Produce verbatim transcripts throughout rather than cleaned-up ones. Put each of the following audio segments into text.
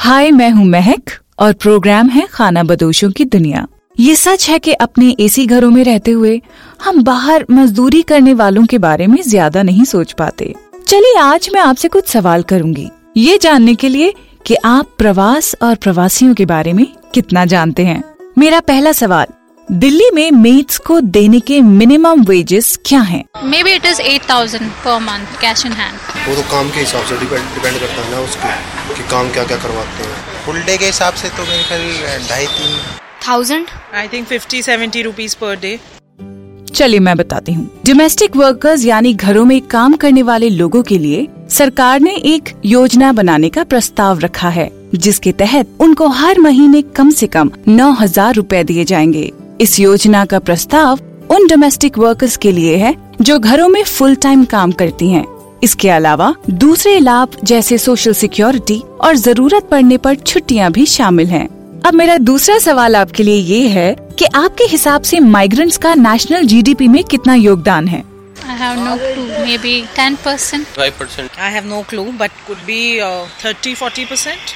हाय, मैं हूँ महक और प्रोग्राम है खाना बदोशों की दुनिया। ये सच है कि अपने एसी घरों में रहते हुए हम बाहर मजदूरी करने वालों के बारे में ज्यादा नहीं सोच पाते। चलिए आज मैं आपसे कुछ सवाल करूंगी, ये जानने के लिए कि आप प्रवास और प्रवासियों के बारे में कितना जानते हैं। मेरा पहला सवाल, दिल्ली में मेड्स को देने के मिनिमम वेजेस क्या हैं? May be it is eight thousand per month cash in hand. वो तो काम के हिसाब से डिपेंड डिपेंड करता है ना उसके कि काम क्या क्या करवाते हैं। फुल डे के हिसाब से तो मेरे ख्याल ढाई तीन thousand I think fifty seventy rupees per day. चलिए मैं बताती हूँ। डोमेस्टिक वर्कर्स यानी घरों में काम करने वाले लोगों के लिए सरकार ने एक योजना बनाने का प्रस्ताव रखा है, जिसके तहत उनको हर महीने कम से कम नौ हजार रूपए दिए जाएंगे। इस योजना का प्रस्ताव उन डोमेस्टिक वर्कर्स के लिए है जो घरों में फुल टाइम काम करती हैं। इसके अलावा दूसरे लाभ जैसे सोशल सिक्योरिटी और जरूरत पड़ने पर छुट्टियां भी शामिल हैं। अब मेरा दूसरा सवाल आपके लिए ये है कि आपके हिसाब से माइग्रेंट्स का नेशनल जीडीपी में कितना योगदान है? I have no clue, maybe ten percent. five percent. I have no clue, but could be uh, thirty to forty percent.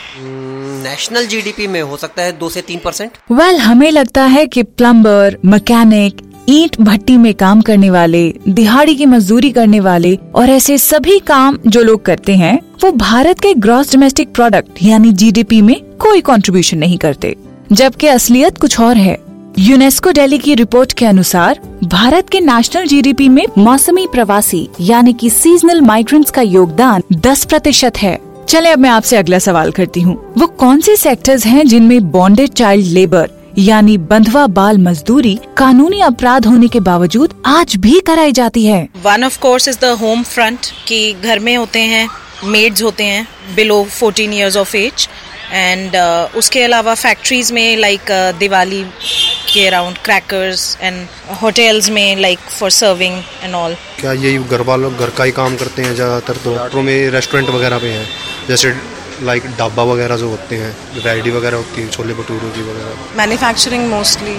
National GDP में हो सकता है दो से तीन परसेंट। वेल, हमें लगता है कि प्लम्बर, मैकेनिक, ईंट भट्टी में काम करने वाले, दिहाड़ी की मजदूरी करने वाले और ऐसे सभी काम जो लोग करते हैं वो भारत के ग्रॉस डोमेस्टिक प्रोडक्ट यानी जीडीपी में कोई कंट्रीब्यूशन नहीं करते, जबकि असलियत कुछ और है। यूनेस्को दिल्ली की रिपोर्ट के अनुसार भारत के नेशनल जीडीपी में मौसमी प्रवासी यानी कि सीजनल माइग्रेंट्स का योगदान दस प्रतिशत है। चले अब मैं आपसे अगला सवाल करती हूँ। वो कौन से सेक्टर्स हैं जिनमें बॉन्डेड चाइल्ड लेबर यानी बंधवा बाल मजदूरी कानूनी अपराध होने के बावजूद आज भी कराई जाती है? One of course is the home front, कि घर में होते हैं, मेड्स होते हैं below fourteen years of as, and uh, उसके अलावा फैक्ट्रीज में लाइक like, uh, दिवाली के अराउंड क्रैकर्स एंड होटल्स में like for serving and all. क्या यही घर वालों घर का ही काम करते हैं ज़्यादातर? तो मेट्रो में रेस्टोरेंट वगैरह पे हैं, जैसे लाइक ढाबा वगैरह जो होते हैं, वैरायटी वगैरह होती है, छोले भटूरे की वगैरह। Manufacturing mostly,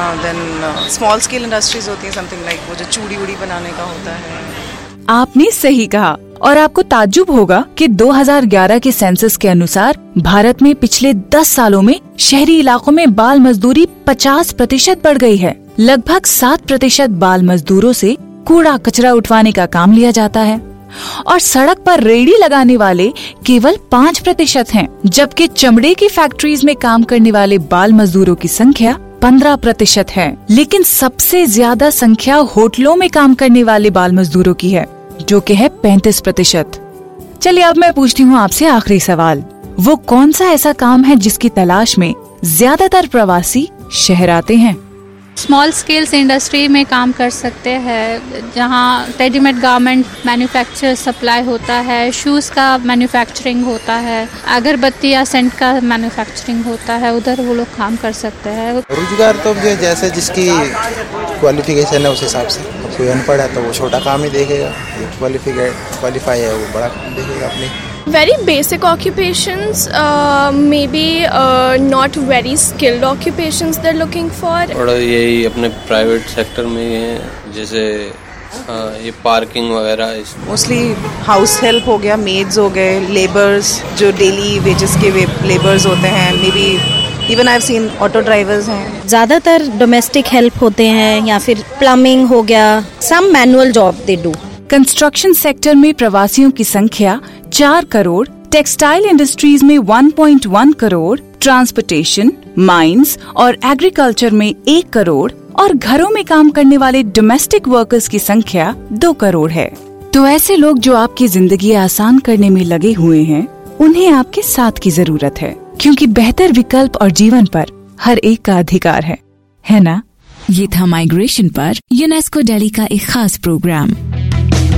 then small scale industries होती है, समथिंग लाइक वो जो चूड़ी वूड़ी बनाने का होता है। आपने सही कहा और आपको ताज्जुब होगा कि दो हज़ार ग्यारह के सेंसस के अनुसार भारत में पिछले दस सालों में शहरी इलाकों में बाल मजदूरी पचास प्रतिशत बढ़ गई है। लगभग सात प्रतिशत बाल मजदूरों से कूड़ा कचरा उठवाने का काम लिया जाता है और सड़क पर रेहड़ी लगाने वाले केवल पाँच प्रतिशत हैं, जबकि चमड़े की फैक्ट्रीज में काम करने वाले बाल मजदूरों की संख्या पंद्रह प्रतिशत है। लेकिन सबसे ज्यादा संख्या होटलों में काम करने वाले बाल मजदूरों की है, जो कि है पैंतीस प्रतिशत। चलिए अब मैं पूछती हूँ आपसे आखिरी सवाल, वो कौन सा ऐसा काम है जिसकी तलाश में ज्यादातर प्रवासी शहर आते हैं? स्मॉल स्केल्स इंडस्ट्री में काम कर सकते हैं, जहाँ रेडीमेड गारमेंट मैन्युफैक्चर सप्लाई होता है, शूज़ का मैन्युफैक्चरिंग होता है, अगरबत्ती या सेंट का मैन्युफैक्चरिंग होता है, उधर वो लोग काम कर सकते हैं। रोजगार तो जैसे जिसकी क्वालिफिकेशन है उस हिसाब से, कोई अनपढ़ है तो वो छोटा काम ही देखेगा, क्वालिफाई क्वालिफाई है वो बड़ा काम देखेगा अपनी। Very basic occupations, uh, maybe uh, not very skilled occupations they're looking for. और यही अपने प्राइवेट सेक्टर में ही है, जैसे आ, ये पार्किंग वगैरह। मोस्टली हाउस हेल्प हो गया, मेड्स हो गए, लेबर्स जो डेली वेजेस के लेबर्स होते हैं, may be even I have seen auto drivers हैं। ज़्यादातर डोमेस्टिक हेल्प होते हैं या फिर प्लम्बिंग हो गया, सम manual job they do. Construction sector में प्रवासियों की संख्या चार करोड़, टेक्सटाइल इंडस्ट्रीज में एक पॉइंट एक करोड़, ट्रांसपोर्टेशन, माइंस और एग्रीकल्चर में एक करोड़ और घरों में काम करने वाले डोमेस्टिक वर्कर्स की संख्या दो करोड़ है। तो ऐसे लोग जो आपकी जिंदगी आसान करने में लगे हुए हैं, उन्हें आपके साथ की जरूरत है, क्योंकि बेहतर विकल्प और जीवन पर हर एक का अधिकार है, है ना? ये था माइग्रेशन पर यूनेस्को दिल्ली का एक खास प्रोग्राम।